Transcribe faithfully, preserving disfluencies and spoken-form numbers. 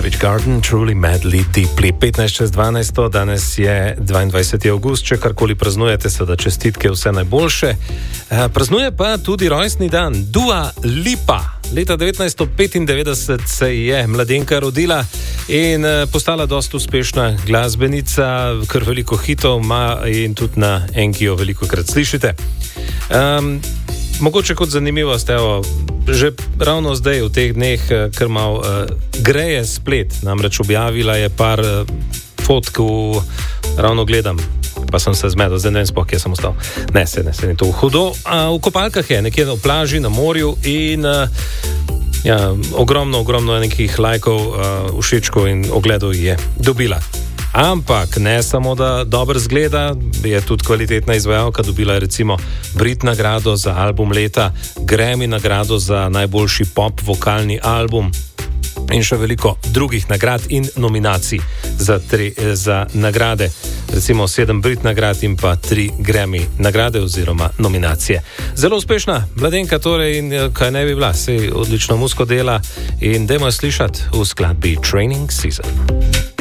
Savage Garden, Truly Madly Deeply. petnajst čez dvanajst, danes je dvaindvajseti avgust, če karkoli praznujete, seveda čestitke, vse najboljše. E, praznuje pa tudi rojstni dan Dua Lipa. Leta devetnajststo petindevetdeset se je mladenka rodila in postala dosti uspešna glasbenica, kar veliko hitov ima in tudi na Enkiju veliko krat slišite. Um, mogoče kot zanimivost, evo, že ravno zdaj v teh dneh, kar malo uh, greje splet, namreč objavila je par uh, fotk, v, ravno gledam, pa sem se zmedel, zdaj ne vem spoh, kje sem ostal. Ne, se ne, se ne to hudo. Uh, v kopalkah je, nekje na plaži, na morju in uh, ja, ogromno, ogromno nekih lajkov, uh, všečkov in ogledov je dobila. Ampak ne samo, da dobro zgleda, je tudi kvalitetna izvajalka, dobila je recimo Brit nagrado za album leta, Grammy nagrado za najboljši pop vokalni album in še veliko drugih nagrad in nominacij za, tri, za nagrade. Recimo sedem Brit nagrad in pa tri Grammy nagrade oziroma nominacije. Zelo uspešna mladenka torej in kaj ne bi bila, sej odlično muziko dela in dajmo jo slišati v skladbi Training Season.